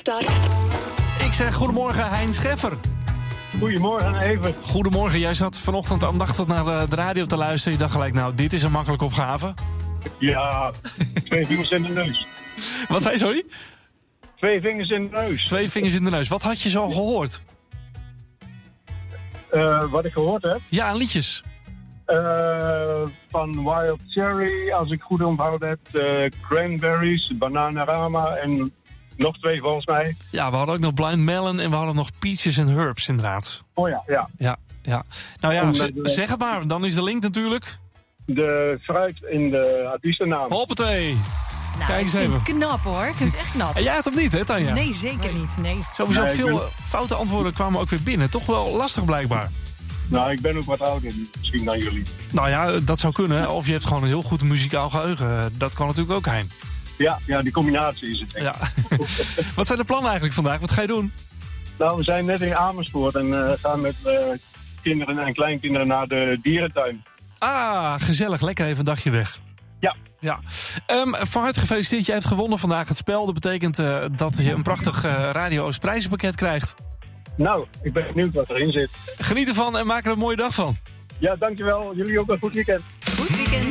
start. Ik zeg goedemorgen, Hein Scheffer. Goedemorgen, even. Goedemorgen, jij zat vanochtend aandachtig naar de radio te luisteren. Je dacht gelijk, nou, dit is een makkelijke opgave. Ja, 2 vingers in de neus. Wat zei je, sorry? 2 vingers in de neus. 2 vingers in de neus. Wat had je zo gehoord? Wat ik gehoord heb? Ja, aan liedjes. Van Wild Cherry, als ik goed onthoud heb. Cranberries, Bananarama en nog 2 volgens mij. Ja, we hadden ook nog Blind Melon en we hadden nog Peaches and Herbs, inderdaad. Oh ja. Ja. Nou ja, zeg het maar. Dan is de link natuurlijk. De fruit in de artiestennaam. Hoppatee. Nou, Kijk eens ik vind even. het knap hoor. Ik vind het echt knap. En jij het ook niet, hè, Tanja? Nee, zeker niet. Nee. Sowieso Nee, veel foute antwoorden kwamen ook weer binnen. Toch wel lastig blijkbaar. Nou, ik ben ook wat ouder misschien dan jullie. Nou ja, dat zou kunnen. Of je hebt gewoon een heel goed muzikaal geheugen. Dat kan natuurlijk ook, Hein. Ja, die combinatie is het. Ja. Wat zijn de plannen eigenlijk vandaag? Wat ga je doen? Nou, we zijn net in Amersfoort en gaan met kinderen en kleinkinderen naar de dierentuin. Ah, gezellig. Lekker even een dagje weg. Ja. Van harte gefeliciteerd. Jij hebt gewonnen vandaag het spel. Dat betekent dat je een prachtig Radio Oost prijzenpakket krijgt. Nou, ik ben benieuwd wat erin zit. Geniet ervan en maak er een mooie dag van. Ja, dankjewel. Jullie ook een goed weekend.